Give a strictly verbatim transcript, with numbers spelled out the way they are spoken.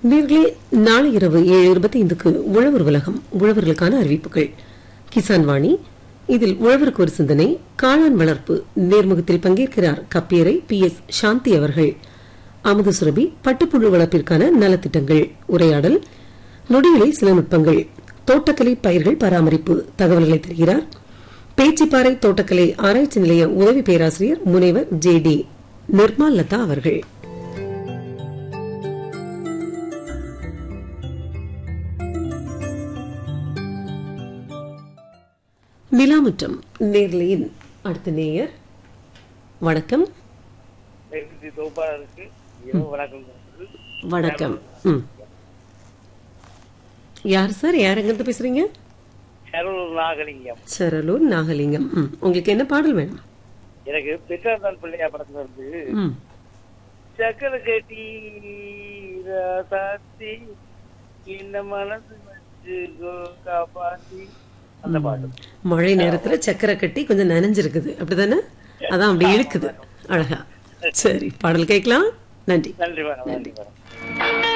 நேர்களே, நாளை இரவு ஏழு இருபத்தி ஐந்துக்கு உழவர் உலகம், உழவர்களுக்கான அறிவிப்புகள். கிசான் வாணி, இதில் உழவருக்கு ஒரு சிந்தனை, காளான் வளர்ப்பு நேர்முகத்தில் பங்கேற்கிறார் கப்பியரை பி எஸ் சாந்தி அவர்கள். அமுது சுரபி, பட்டுப்புழு வளர்ப்பிற்கான நலத்திட்டங்கள், உரையாடல், நொடிகளில் சில நுட்பங்கள், தோட்டக்கலை பயிர்கள் பராமரிப்பு தகவல்களை தருகிறார் பேச்சிப்பாறை தோட்டக்கலை ஆராய்ச்சி நிலைய உதவி பேராசிரியர் முனைவர் ஜே டி நிர்மல் லதா அவர்கள். நிலாமுற்றம் நேர்லையின் அடுத்த நேயர். வணக்கம். வணக்கம். ம், யார் சார்? யார் எங்கிருந்து பேசுறீங்க? சரலூர் நாகலிங்கம். சரலூர் நாகலிங்கம். ம், உங்களுக்கு என்ன பாடல் வேணும்? எனக்கு பெற்றார்தான் பிள்ளையா படத்துல இருந்து ம், சக்கர கட்டி ராசாத்தி இந்த மனசு வச்சு காப்பாத்தி அந்த பாட்டு. மழை நேரத்துல சக்கரை கட்டி கொஞ்சம் நனைஞ்சிருக்குது, அப்படிதானே? அதான் அப்படி இழுக்குது அழகா. சரி, பாடல் கேட்கலாம். நன்றி. நன்றி மேடம். நன்றி மேடம்.